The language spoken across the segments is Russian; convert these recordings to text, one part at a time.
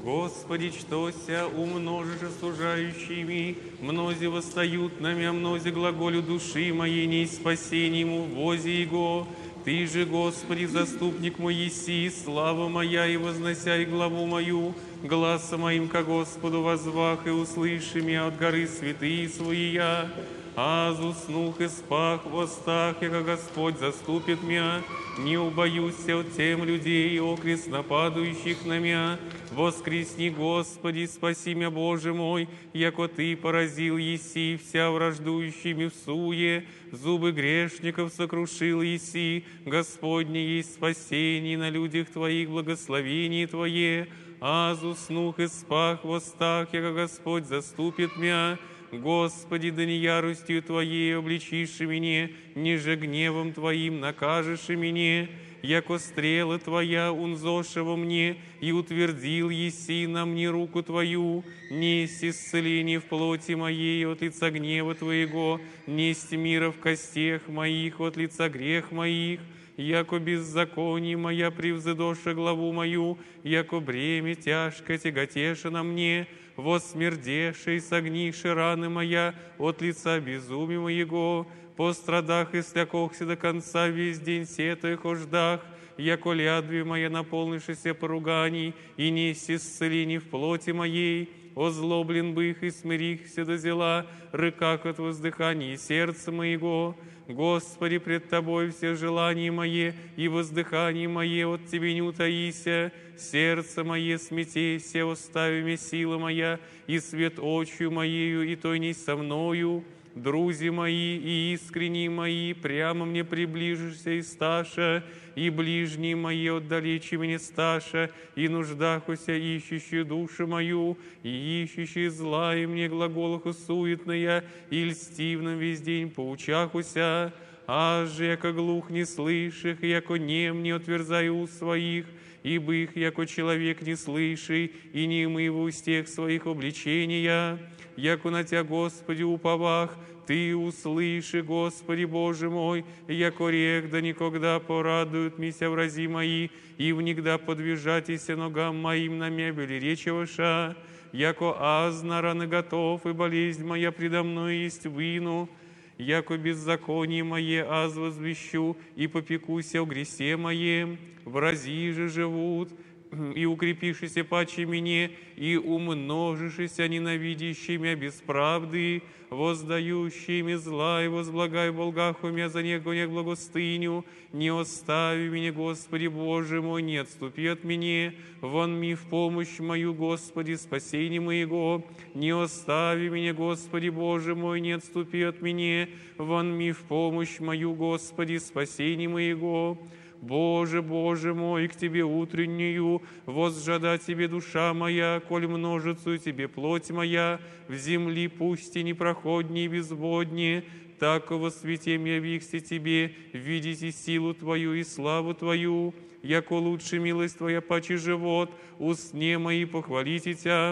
Господи, чтося умножишь осужающими, мнози восстают на мя, мнози глаголю души моей, не спасением в возе Его. Ты же, Господи, заступник мой еси, слава моя, и возносяй главу мою, гласа моим ко Господу возвах, и услыши меня от горы святые свои я. Аз уснух и спах в остах, яко Господь заступит меня, не убоюсь от тем людей, окрест нападающих на меня. Воскресни, Господи, спаси меня, Боже мой, яко Ты поразил еси вся враждующими в суе, зубы грешников сокрушил еси, Господне есть спасение на людях Твоих, благословение Твое. Аз уснух и спах в остах, яко Господь заступит меня. Господи, да не яростью Твоей обличишь меня, ниже гневом Твоим накажешь меня, яко стрела Твоя унзоша во мне, и утвердил еси на мне руку Твою, несть исцеление в плоти моей от лица гнева Твоего, несть мира в костях моих от лица грех моих, яко беззаконие моя превзыдоша главу мою, яко бремя тяжко тяготеша на мне, воссмердеши и согниши раны моя от лица безумия моего, по страдах и слякохся до конца весь день сетуя хождах, яко лядви моя наполнившися поруганий, и несть исцеление в плоти моей, озлоблен бых и смирихся до зела, рыках от воздыхания сердца моего. Господи, пред Тобой все желания мои и воздыхание мое от Тебе не утаися, сердце мое смятейся, остави мне сила моя, и свет очью моею, и той не со мною. Друзі мои и искренние мои, прямо мне приближишься и сташа, и ближние мои отдалечи мне сташа, и нуждахуся ищущие душу мою, и ищущие зла, и мне глаголаху суетная, и льстивным весь день поучахуся, аже, яко глух не слыших, яко нем не отверзаю уст своих, ибо их, яко человек не слыши, и не мы в устех своих обличения, яко на Тя, Господи, уповах, Ты услыши, Господи, Боже мой, яко рех, да никогда порадуют мися врази мои, и внегда подвижатися ногам моим на мебели речи ваша, яко аз на раны готов, и болезнь моя предо мной есть вину, яко беззаконие мое аз возвещу, и попекуся о гресе моем, врази же живут, и укрепишися паче мне, и умножишися ненавидящими меня без правды, воздающими зла, и возблагай Болгаху меня за него не благостыню, не остави меня, Господи Боже мой, не отступи от меня, вон ми в помощь мою, Господи, спасение моего, не остави меня, Господи Боже мой, не отступи от меня, вон ми в помощь мою, Господи, спасение моего. Боже, Боже мой, к Тебе утреннюю, возжада Тебе душа моя, коль множицу Тебе плоть моя, в земли пусть и непроходнее и безводнее, так во свете явихся Тебе, видите силу Твою и славу Твою, яко лучше милость Твоя паче живот, устне мои похвалите Тя.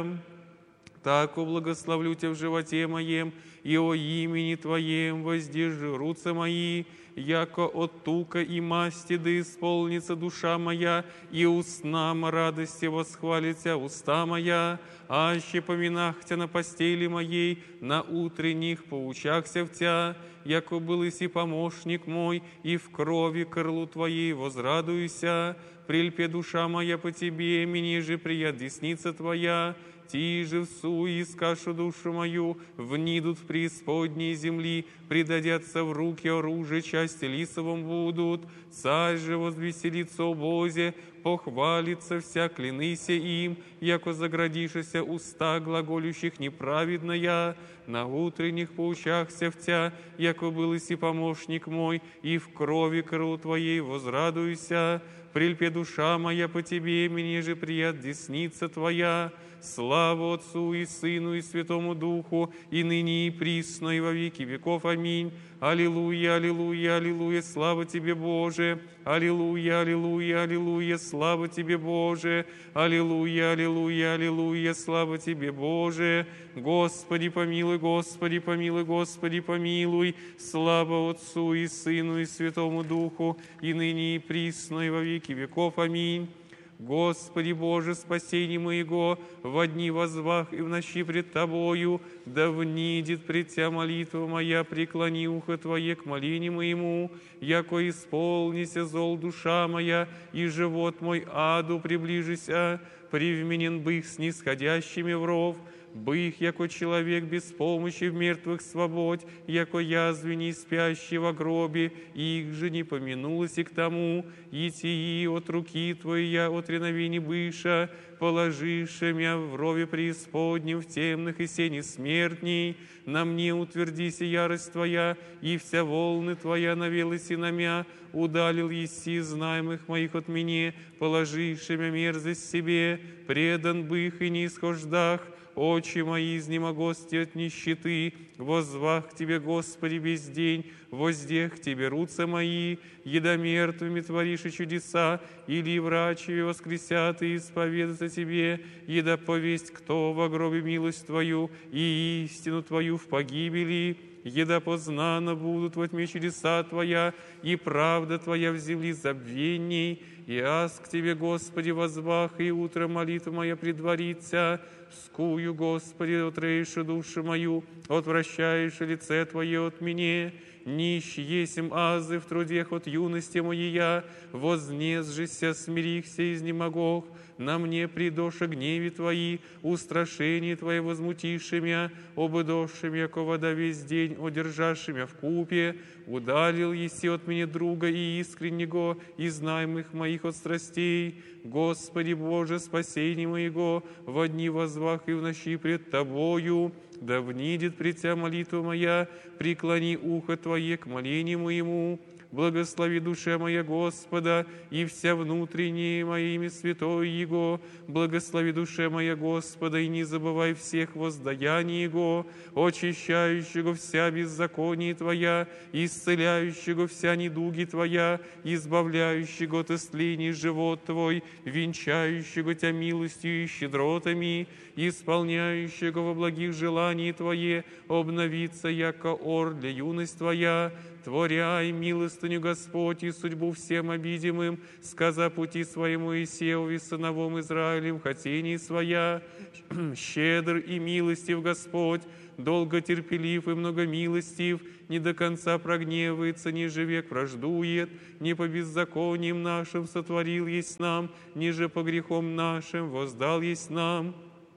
Так благословлю Тебя в животе моем, и о имени Твоем воздержутся мои, яко от тука и масти да исполнится душа моя, и устнам радости восхвалится уста моя, аще поминах Тя на постели моей, на утренних поучахся в Тя, яко был иси помощник мой, и в крови крылу Твоей возрадуйся, прильпе душа моя по Тебе, мне же прият десница Твоя, Ти же всуе искашу душу мою, внидут в преисподней земли, предадятся в руки оружие, части лисовым будут, царь же возвеселится о Бозе, похвалится вся, клянися им, яко заградишися уста глаголющих неправедная, на утренних поучахся в Тя, яко был иси помощник мой, и в крови крылу Твоей возрадуйся, прильпе душа моя по Тебе, мне же прият десница Твоя, слава Отцу и Сыну и Святому Духу, и ныне и присно, и во веки веков. Аминь. Аллилуйя, аллилуйя, аллилуйя, слава Тебе, Боже. Аллилуйя, аллилуйя, аллилуйя, слава Тебе, Боже. Аллилуйя, аллилуйя, аллилуйя, слава Тебе, Боже. Господи, помилуй, Господи, помилуй, Господи, помилуй. Слава Отцу и Сыну и Святому Духу, и ныне и присно, и во веки веков. Аминь. Господи Боже, спасение моего, во дни возвах и в ночи пред Тобою, да внидит пред Тя молитва моя, преклони ухо Твое к молению моему, яко исполнися зол душа моя, и живот мой аду приближися, привменен бых снисходящими в ров, бых, яко человек без помощи в мертвых свободь, яко язве не спящий во гробе, их же не помянулось и к тому, и тии от руки Твоя, от реновений быша, положише мя в рове преисподнем, в темных и сени смертней, на мне утвердися ярость Твоя, и вся волны Твоя навелась и на мя, удалил еси знаемых моих от меня, положише мя мерзость себе, предан бых и не исхождах, очи мои изнемогости от нищеты, воззвах к Тебе, Господи, весь день, воздех к Тебе руцы мои, еда мертвыми творишь и чудеса, или врачи воскресят и исповедаться Тебе, еда повесть, кто во гробе милость Твою и истину Твою в погибели, еда познана будут во тьме чудеса Твоя, и правда Твоя в земли забвений, и аз к Тебе, Господи, воззвах, и утро молитва моя предварится, скую, Господи, отрейши душу мою, отвращаешь лице Твое от меня, нищ есим азы в трудех от юности моей, вознесжися, смирихся, изнемогох, на мне придоша гневи Твои, устрашение Твое возмутиши мя, обыдоши мя, ко вода весь день, одержаши мя в купе, удалил еси от меня друга и искреннего, и знаемых моих от страстей. Господи Боже, спасение моего, во дни возвах и в ночи пред Тобою, да внидит пред Тя молитва моя, преклони ухо Твое к молению моему. Благослови душе моя Господа, и вся внутренняя моими святой Его. Благослови душе моя Господа, и не забывай всех воздаяний Его, очищающего вся беззаконие Твоя, исцеляющего вся недуги Твоя, избавляющего от исцелений живот Твой, венчающего Тя милостью и щедротами, исполняющего во благих желаний Твое, обновиться, яко ор для юность Твоя, творяй милостыню Господь и судьбу всем обидимым, сказа пути своему Моисею и сыновом Израилем хотении своя, щедр и милостив Господь, долго терпелив и многомилостив, не до конца прогневается, ниже век враждует, не по беззакониям нашим сотворил есть нам, ниже по грехам нашим воздал есть нам,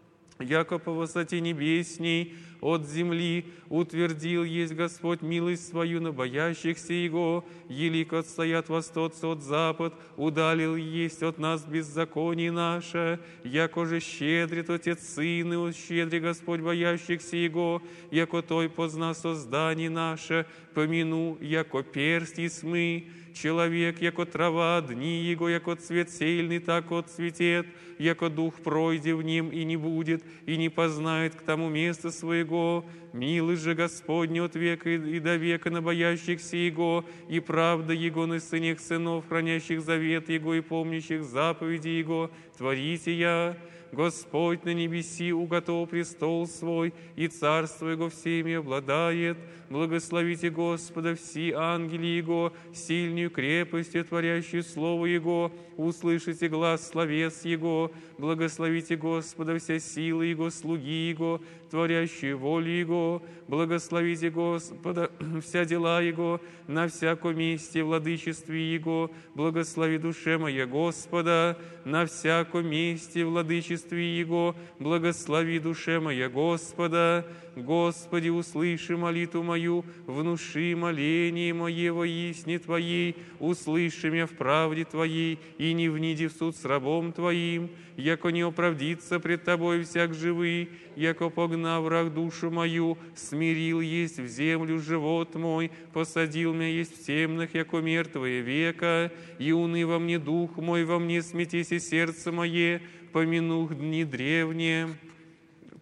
яко по высоте небесней от земли утвердил есть Господь милость свою на боящихся Его, елик отстоят восток от запад, удалил есть от нас беззаконие наше, яко же щедрит Отец Сын, и щедри Господь боящихся Его, яко Той позна создание наше, помяну, яко персть мы, человек, яко трава, дни Его, яко цвет сельный, так отцветет, яко дух пройде в нем и не будет, и не познает к тому места своего. Милость же Господня от века и до века на боящихся Его, и правда Его на сынах сынов, хранящих завет Его и помнящих заповеди Его, творите я. Господь на небеси уготовил престол свой, и царство Его всеми обладает. Благословите Господа все ангели Его, сильную крепостью, творящую слово Его, услышите глаз словес Его. Благословите Господа вся сила Его, слуги Его, творящие волю Его. Благословите Господа вся дела Его, на всяком месте владычестве Его. Благослови душе моя Господа, на всяком месте владычестве Его. Благослови душе моя Господа. Господи, услыши молитву мою, внуши моление мое во истине Твоей, услыши меня в правде Твоей, и не вниди в суд с рабом Твоим, яко не оправдится пред Тобой всяк живый, яко погнав враг душу мою, смирил есть в землю живот мой, посадил меня есть в темных, яко мертвое века, и уны во мне дух мой, во мне смятись и сердце мое, помянух дни древние,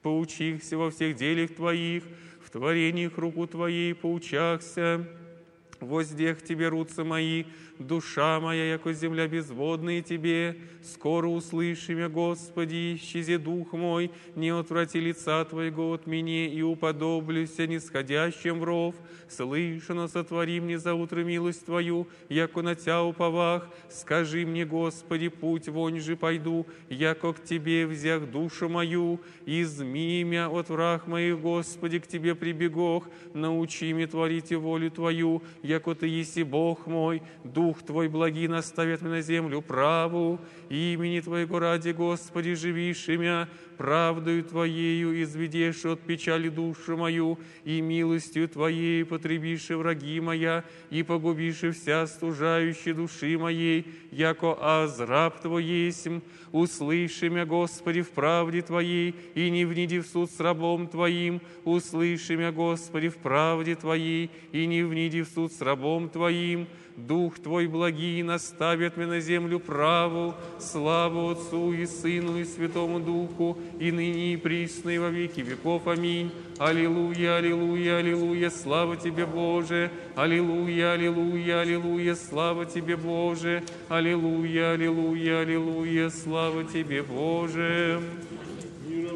поучихся во всех делах Твоих, в творениях руку Твоей поучахся, Воздех Тебе руцы мои, душа моя, яко земля безводная Тебе. Скоро услыши меня, Господи, исчези дух мой, не отврати лица Твоего от меня, и уподоблюся нисходящим в ров. Слышно, сотвори мне за утро милость Твою, яко на Тя уповах. Скажи мне, Господи, путь вонь же пойду, яко к Тебе взях душу мою. Изми мя от враг моих, Господи, к Тебе прибегох. Научи меня творить волю Твою, яко Ты еси Бог мой. Дух Твой благий наставит меня на землю праву. Имени Твоего ради, Господи, живишь имя, правдою Твоею изведешь от печали душу мою, и милостью Твоей потребишь враги моя, и погубишь вся стужающая души моей, яко аз раб Твой есмь. Услыши мя, Господи, в правде Твоей, и не вниди в суд с рабом Твоим. Услыши мя, Господи, в правде Твоей, и не вниди в суд с рабом Твоим. Дух Твой благий наставит меня на землю праву. Слава Отцу и Сыну и Святому Духу, и ныне и присно и во веки веков. Аминь. Аллилуйя, аллилуйя, аллилуйя, слава Тебе, Боже. Аллилуйя, аллилуйя, аллилуйя, слава Тебе, Боже. Аллилуйя, аллилуйя, аллилуйя, слава Тебе, Боже.